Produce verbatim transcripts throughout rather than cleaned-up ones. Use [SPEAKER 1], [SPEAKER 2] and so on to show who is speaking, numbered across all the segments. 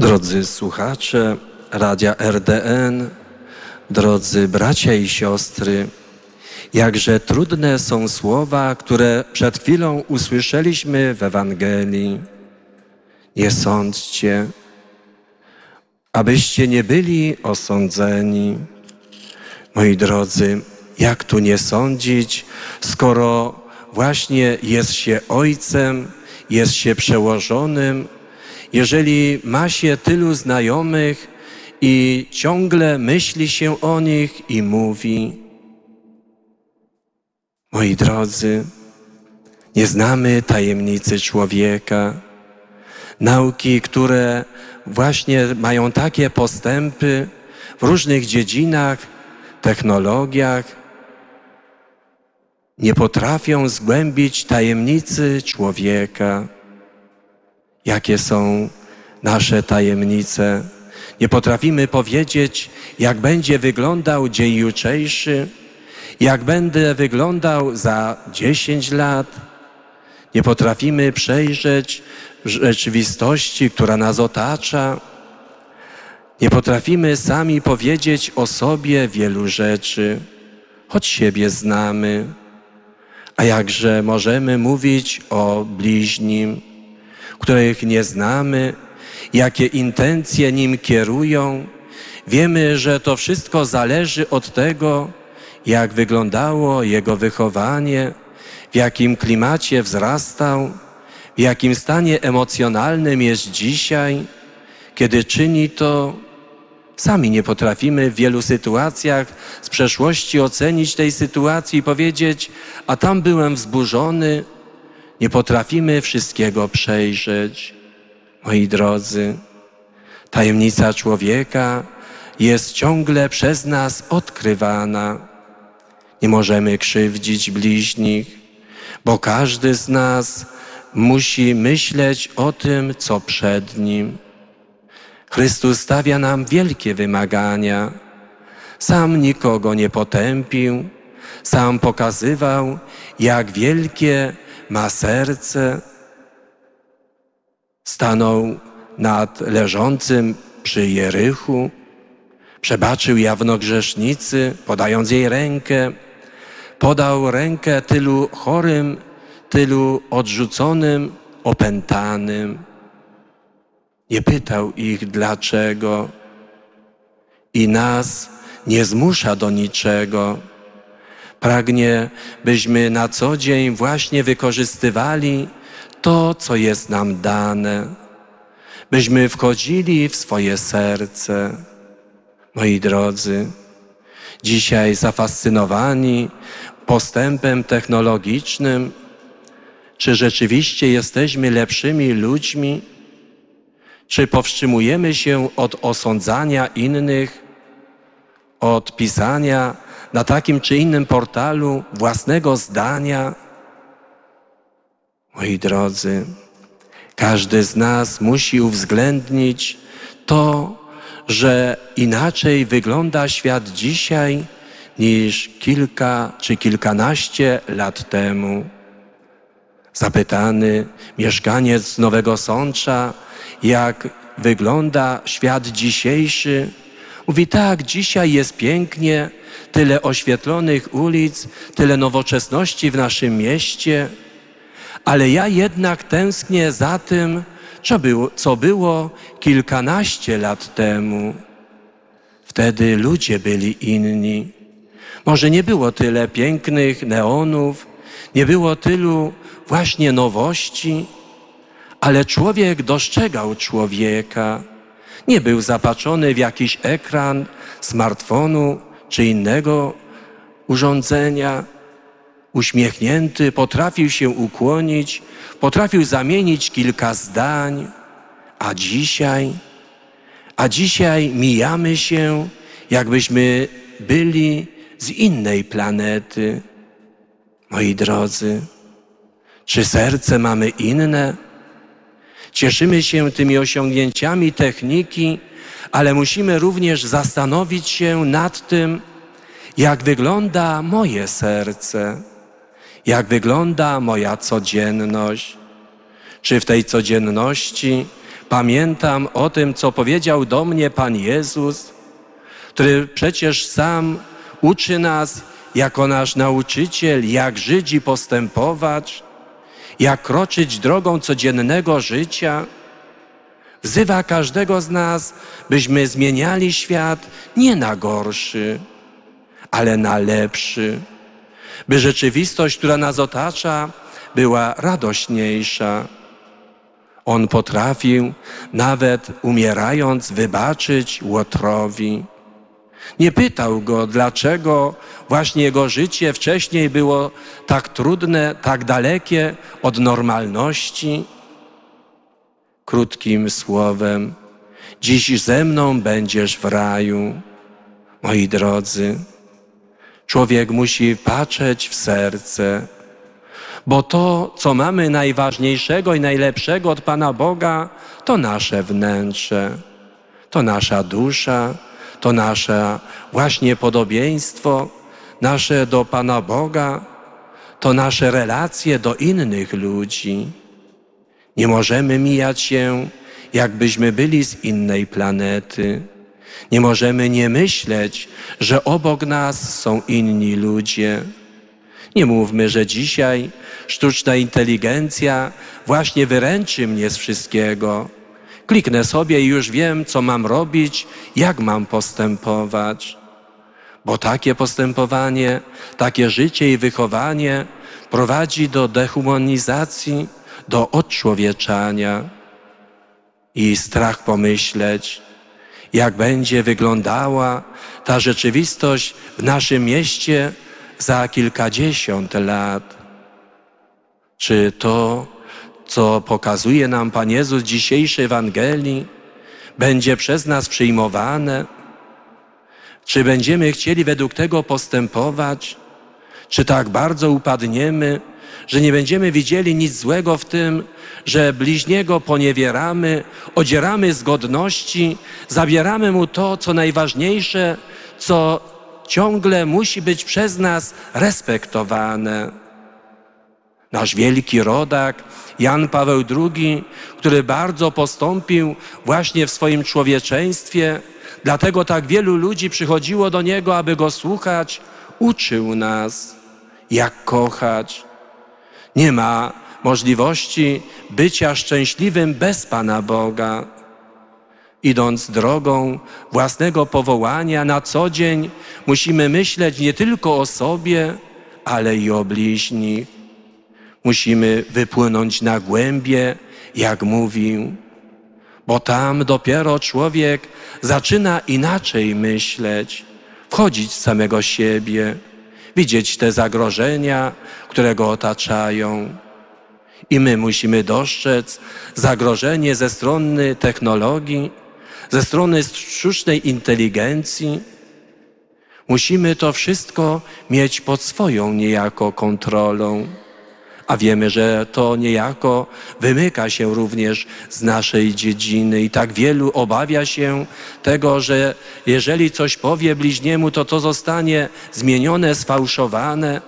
[SPEAKER 1] Drodzy słuchacze Radia R D N, drodzy bracia i siostry, jakże trudne są słowa, które przed chwilą usłyszeliśmy w Ewangelii. Nie sądźcie, abyście nie byli osądzeni. Moi drodzy, jak tu nie sądzić, skoro właśnie jest się ojcem, jest się przełożonym, jeżeli ma się tylu znajomych i ciągle myśli się o nich i mówi. Moi drodzy, nie znamy tajemnicy człowieka, nauki, które właśnie mają takie postępy w różnych dziedzinach, technologiach, nie potrafią zgłębić tajemnicy człowieka. Jakie są nasze tajemnice? Nie potrafimy powiedzieć, jak będzie wyglądał dzień jutrzejszy, jak będę wyglądał za dziesięć lat. Nie potrafimy przejrzeć rzeczywistości, która nas otacza. Nie potrafimy sami powiedzieć o sobie wielu rzeczy, choć siebie znamy. A jakże możemy mówić o bliźnim, których nie znamy, jakie intencje nim kierują. Wiemy, że to wszystko zależy od tego, jak wyglądało jego wychowanie, w jakim klimacie wzrastał, w jakim stanie emocjonalnym jest dzisiaj, kiedy czyni to. Sami nie potrafimy w wielu sytuacjach z przeszłości ocenić tej sytuacji i powiedzieć, a tam byłem wzburzony. Nie potrafimy wszystkiego przejrzeć. Moi drodzy, tajemnica człowieka jest ciągle przez nas odkrywana. Nie możemy krzywdzić bliźnich, bo każdy z nas musi myśleć o tym, co przed nim. Chrystus stawia nam wielkie wymagania. Sam nikogo nie potępił, sam pokazywał, jak wielkie ma serce. Stanął nad leżącym przy Jerichu, przebaczył jawnogrzesznicy, podając jej rękę. Podał rękę tylu chorym, tylu odrzuconym, opętanym. Nie pytał ich dlaczego i nas nie zmusza do niczego. Pragnie, byśmy na co dzień właśnie wykorzystywali to, co jest nam dane, byśmy wchodzili w swoje serce. Moi drodzy, dzisiaj zafascynowani postępem technologicznym, czy rzeczywiście jesteśmy lepszymi ludźmi? Czy powstrzymujemy się od osądzania innych, od pisania na takim czy innym portalu własnego zdania? Moi drodzy, każdy z nas musi uwzględnić to, że inaczej wygląda świat dzisiaj niż kilka czy kilkanaście lat temu. Zapytany mieszkaniec Nowego Sącza, jak wygląda świat dzisiejszy, mówi tak, dzisiaj jest pięknie, tyle oświetlonych ulic, tyle nowoczesności w naszym mieście, ale ja jednak tęsknię za tym, co było, co było kilkanaście lat temu. Wtedy ludzie byli inni. Może nie było tyle pięknych neonów, nie było tylu właśnie nowości, ale człowiek dostrzegał człowieka. Nie był zapatrzony w jakiś ekran smartfonu czy innego urządzenia. Uśmiechnięty, potrafił się ukłonić, potrafił zamienić kilka zdań. A dzisiaj, a dzisiaj mijamy się, jakbyśmy byli z innej planety. Moi drodzy, czy serce mamy inne? Cieszymy się tymi osiągnięciami techniki, ale musimy również zastanowić się nad tym, jak wygląda moje serce, jak wygląda moja codzienność. Czy w tej codzienności Pamiętam o tym, co powiedział do mnie Pan Jezus, który przecież sam uczy nas jako nasz nauczyciel, jak żyć i postępować, jak kroczyć drogą codziennego życia. Wzywa każdego z nas, byśmy zmieniali świat nie na gorszy, ale na lepszy, by rzeczywistość, która nas otacza, była radośniejsza. On potrafił, nawet umierając, wybaczyć Łotrowi. Nie pytał go, dlaczego właśnie jego życie wcześniej było tak trudne, tak dalekie od normalności. Krótkim słowem: dziś ze mną będziesz w raju. Moi drodzy, człowiek musi patrzeć w serce, bo to, co mamy najważniejszego i najlepszego od Pana Boga, to nasze wnętrze, to nasza dusza, to nasze właśnie podobieństwo, nasze do Pana Boga, to nasze relacje do innych ludzi. Nie możemy mijać się, jakbyśmy byli z innej planety. Nie możemy nie myśleć, że obok nas są inni ludzie. Nie mówmy, że dzisiaj sztuczna inteligencja właśnie wyręczy mnie z wszystkiego. Kliknę sobie i już wiem, co mam robić, jak mam postępować. Bo takie postępowanie, takie życie i wychowanie prowadzi do dehumanizacji, do odczłowieczania. I strach pomyśleć, jak będzie wyglądała ta rzeczywistość w naszym mieście za kilkadziesiąt lat. Czy to, co pokazuje nam Pan Jezus w dzisiejszej Ewangelii, będzie przez nas przyjmowane? Czy będziemy chcieli według tego postępować? Czy tak bardzo upadniemy, że nie będziemy widzieli nic złego w tym, że bliźniego poniewieramy, odzieramy z godności, zabieramy mu to, co najważniejsze, co ciągle musi być przez nas respektowane. Nasz wielki rodak, Jan Paweł drugi, który bardzo postąpił właśnie w swoim człowieczeństwie, dlatego tak wielu ludzi przychodziło do niego, aby go słuchać, uczył nas, jak kochać. Nie ma możliwości bycia szczęśliwym bez Pana Boga. Idąc drogą własnego powołania na co dzień, musimy myśleć nie tylko o sobie, ale i o bliźnich. Musimy wypłynąć na głębie, jak mówił, bo tam dopiero człowiek zaczyna inaczej myśleć, wchodzić w samego siebie, widzieć te zagrożenia, które go otaczają. I my musimy dostrzec zagrożenie ze strony technologii, ze strony sztucznej inteligencji. Musimy to wszystko mieć pod swoją niejako kontrolą. A wiemy, że to niejako wymyka się również z naszej dziedziny i tak wielu obawia się tego, że jeżeli coś powie bliźniemu, to to zostanie zmienione, sfałszowane.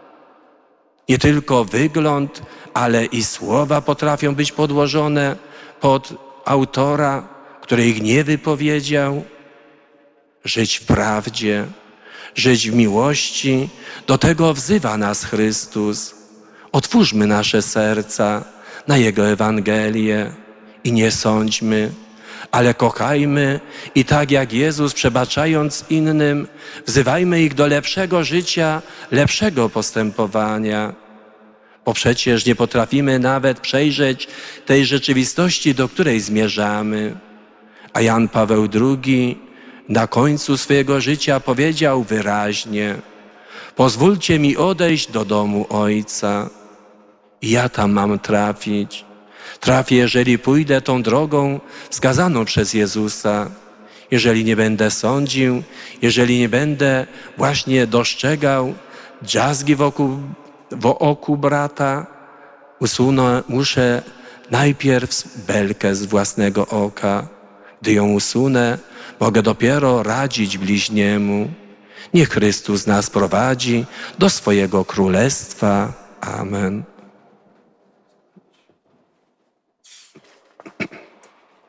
[SPEAKER 1] Nie tylko wygląd, ale i słowa potrafią być podłożone pod autora, który ich nie wypowiedział. Żyć w prawdzie, żyć w miłości, do tego wzywa nas Chrystus. Otwórzmy nasze serca na Jego Ewangelię i nie sądźmy, ale kochajmy i tak jak Jezus, przebaczając innym, wzywajmy ich do lepszego życia, lepszego postępowania. Bo przecież nie potrafimy nawet przejrzeć tej rzeczywistości, do której zmierzamy. A Jan Paweł drugi na końcu swojego życia powiedział wyraźnie: pozwólcie mi odejść do domu Ojca. I ja tam mam trafić. Trafię, jeżeli pójdę tą drogą wskazaną przez Jezusa. Jeżeli nie będę sądził, jeżeli nie będę właśnie dostrzegał drzazgi wokół, w oku brata, usunę, muszę najpierw belkę z własnego oka. Gdy ją usunę, mogę dopiero radzić bliźniemu. Niech Chrystus nas prowadzi do swojego Królestwa. Amen.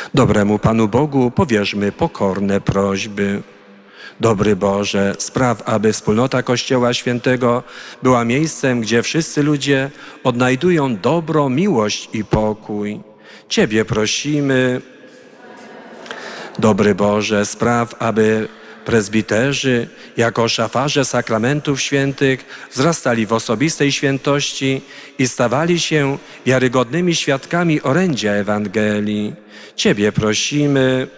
[SPEAKER 1] Dobremu Panu Bogu powierzmy pokorne prośby. Dobry Boże, spraw, aby wspólnota Kościoła Świętego była miejscem, gdzie wszyscy ludzie odnajdują dobro, miłość i pokój. Ciebie prosimy. Dobry Boże, spraw, aby prezbiterzy, jako szafarze sakramentów świętych, wzrastali w osobistej świętości i stawali się wiarygodnymi świadkami orędzia Ewangelii. Ciebie prosimy.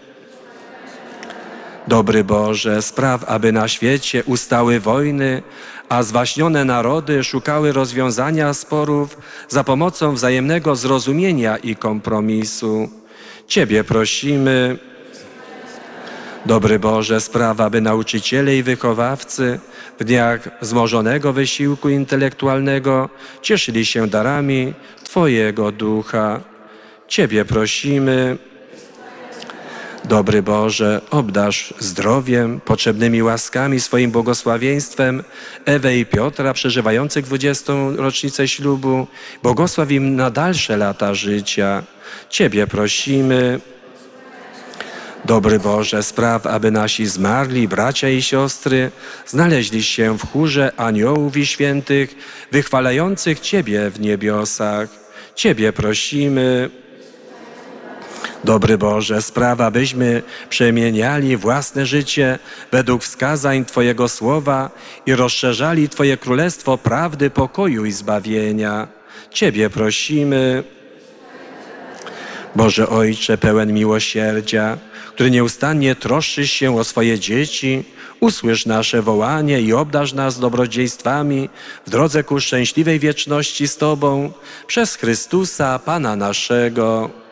[SPEAKER 1] Dobry Boże, spraw, aby na świecie ustały wojny, a zwaśnione narody szukały rozwiązania sporów za pomocą wzajemnego zrozumienia i kompromisu. Ciebie prosimy. Dobry Boże, spraw, aby nauczyciele i wychowawcy w dniach wzmożonego wysiłku intelektualnego cieszyli się darami Twojego Ducha. Ciebie prosimy. Dobry Boże, obdarz zdrowiem, potrzebnymi łaskami, swoim błogosławieństwem Ewę i Piotra, przeżywających dwudziestą rocznicę ślubu. Błogosław im na dalsze lata życia. Ciebie prosimy. Dobry Boże, spraw, aby nasi zmarli bracia i siostry znaleźli się w chórze aniołów i świętych, wychwalających Ciebie w niebiosach. Ciebie prosimy. Dobry Boże, spraw, abyśmy przemieniali własne życie według wskazań Twojego słowa i rozszerzali Twoje królestwo prawdy, pokoju i zbawienia. Ciebie prosimy. Boże Ojcze, pełen miłosierdzia, który nieustannie troszczysz się o swoje dzieci, usłysz nasze wołanie i obdarz nas dobrodziejstwami w drodze ku szczęśliwej wieczności z Tobą przez Chrystusa, Pana naszego.